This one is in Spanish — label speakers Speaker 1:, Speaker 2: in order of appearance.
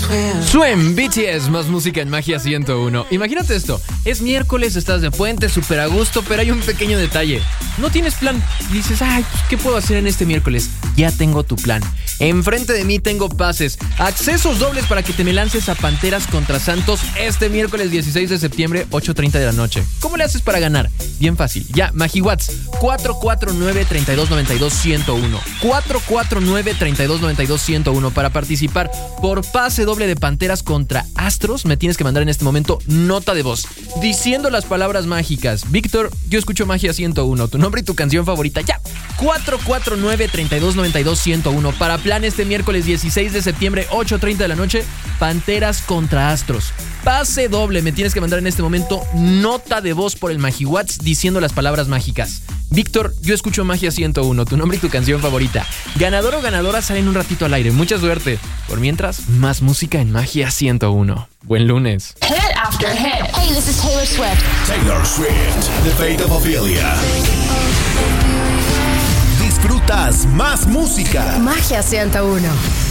Speaker 1: Swim, BTS, más música en Magia 101. Imagínate esto, es miércoles, estás de puente, súper a gusto, pero hay un pequeño detalle. No tienes plan. Dices, ay, pues, ¿qué puedo hacer en este miércoles? Ya tengo tu plan. Enfrente de mí tengo pases, accesos dobles para que te me lances a Panteras contra Santos este miércoles 16 de septiembre, 8:30 de la noche. ¿Cómo le haces para ganar? Bien fácil. Ya, MagiWatts, 449-3292-101. 449-3292-101 para participar por pase doble de Panteras contra Astros. Me tienes que mandar en este momento nota de voz diciendo las palabras mágicas: Víctor, yo escucho Magia 101, tu nombre y tu canción favorita. Ya, 449-3292-101 para plan este miércoles 16 de septiembre, 8:30 de la noche, Panteras contra Astros. Pase doble, me tienes que mandar en este momento nota de voz por el MagiWatts diciendo las palabras mágicas: Víctor, yo escucho Magia 101, tu nombre y tu canción favorita. Ganador o ganadora salen un ratito al aire. Mucha suerte. Por mientras, más música en Magia 101. Buen lunes.
Speaker 2: Hit after hit. Hey, this is Taylor Swift.
Speaker 3: Taylor Swift, The Fate of Ophelia. Disfrutas más música.
Speaker 4: Magia 101.